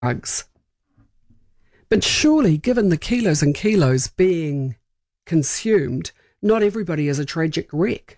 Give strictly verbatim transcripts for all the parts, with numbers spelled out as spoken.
drugs. But surely, given the kilos and kilos being consumed, not everybody is a tragic wreck.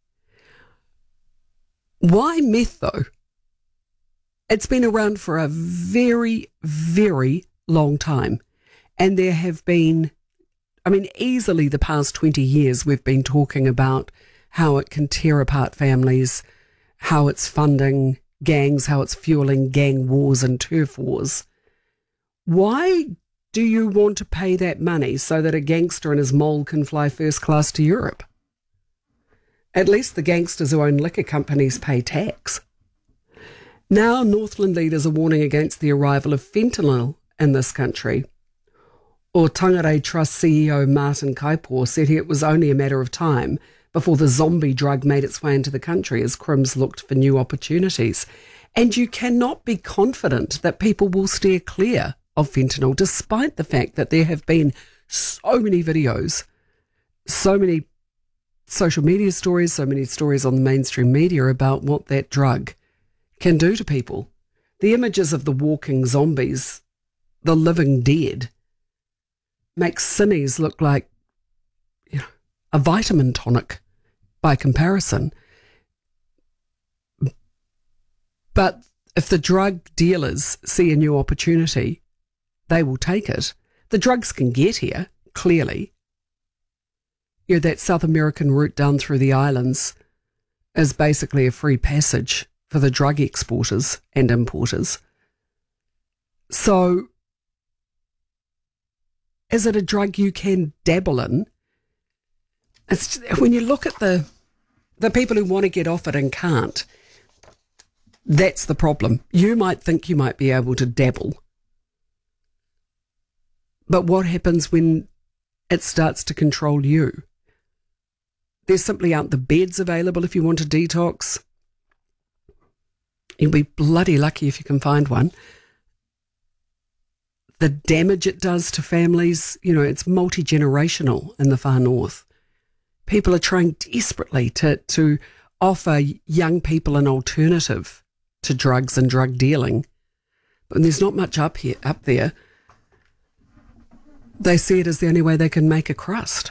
Why meth, though? It's been around for a very, very long time. And there have been, I mean, easily the past twenty years, we've been talking about how it can tear apart families, how it's funding gangs, how it's fueling gang wars and turf wars. Why do you want to pay that money so that a gangster and his mole can fly first class to Europe? At least the gangsters who own liquor companies pay tax. Now Northland leaders are warning against the arrival of fentanyl in this country. Or Tangarei Trust C E O Martin Kaipor said it was only a matter of time before the zombie drug made its way into the country as crims looked for new opportunities. And you cannot be confident that people will steer clear of fentanyl, despite the fact that there have been so many videos, so many social media stories, so many stories on the mainstream media about what that drug can do to people. The images of the walking zombies, the living dead, make Cinnies look like, you know, a vitamin tonic by comparison. But if the drug dealers see a new opportunity, they will take it. The drugs can get here, clearly. You know, that South American route down through the islands is basically a free passage for the drug exporters and importers. So, is it a drug you can dabble in? It's, when you look at the the people who want to get off it and can't, that's the problem. You might think you might be able to dabble, but what happens when it starts to control you? There simply aren't the beds available if you want to detox. You'll be bloody lucky if you can find one. The damage it does to families, you know, it's multi-generational in the far north. People are trying desperately to, to offer young people an alternative to drugs and drug dealing. But there's not much up here, up there. They see it as the only way they can make a crust.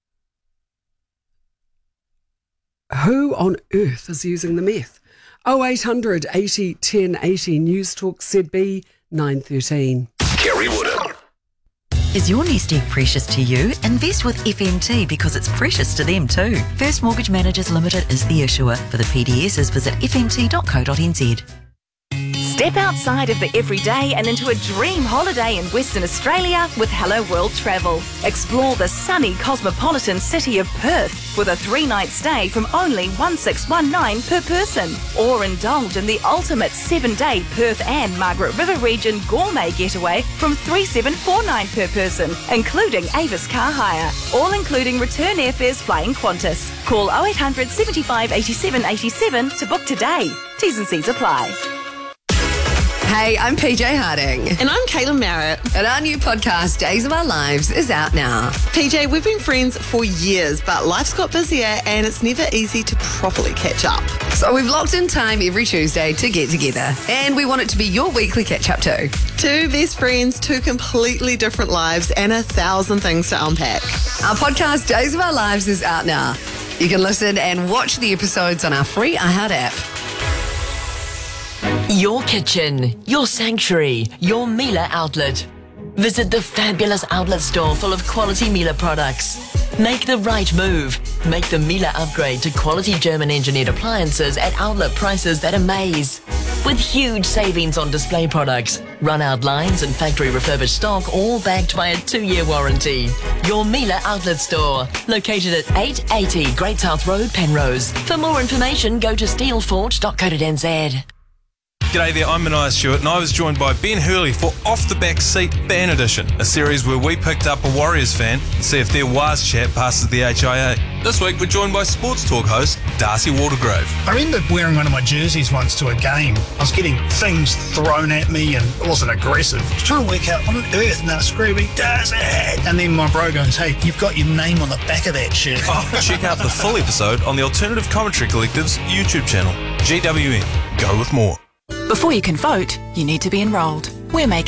Who on earth is using the meth? oh eight hundred eighty ten eighty News Talk Z B nine thirteen. Kerry Woodham. Is your nest egg precious to you? Invest with F M T because it's precious to them too. First Mortgage Managers Limited is the issuer. For the P D Ss, visit f m t dot co dot n z. Step outside of the everyday and into a dream holiday in Western Australia with Hello World Travel. Explore the sunny cosmopolitan city of Perth with a three-night stay from only one thousand six hundred nineteen per person. Or indulge in the ultimate seven-day Perth and Margaret River region gourmet getaway from three thousand seven hundred forty-nine per person, including Avis car hire. All including return airfares flying Qantas. Call oh eight hundred seventy-five eighty-seven eighty-seven to book today. T's and C's apply. Hey, I'm P J Harding. And I'm Caitlin Merritt. And our new podcast, Days of Our Lives, is out now. P J, we've been friends for years, but life's got busier and it's never easy to properly catch up. So we've locked in time every Tuesday to get together. And we want it to be your weekly catch-up too. Two best friends, two completely different lives, and a thousand things to unpack. Our podcast, Days of Our Lives, is out now. You can listen and watch the episodes on our free iHeart app. Your kitchen, your sanctuary, your Miele outlet. Visit the fabulous outlet store full of quality Miele products. Make the right move. Make the Miele upgrade to quality German engineered appliances at outlet prices that amaze. With huge savings on display products, run-out lines and factory refurbished stock, all backed by a two-year warranty. Your Miele outlet store, located at eight eighty Great South Road, Penrose. For more information, go to steelforge dot co dot n z. G'day there, I'm Mania Stewart and I was joined by Ben Hurley for Off the Back Seat Fan Edition, a series where we picked up a Warriors fan and see if their Waz chat passes the H I A. This week we're joined by Sports Talk host Darcy Waldegrove. I remember wearing one of my jerseys once to a game. I was getting things thrown at me and it wasn't aggressive. I was trying to work out what on earth, and they're screaming, Darcy! And then my bro goes, hey, you've got your name on the back of that shirt. Oh, check out the full episode on the Alternative Commentary Collective's YouTube channel. G W N. Go with more. Before you can vote, you need to be enrolled. we're making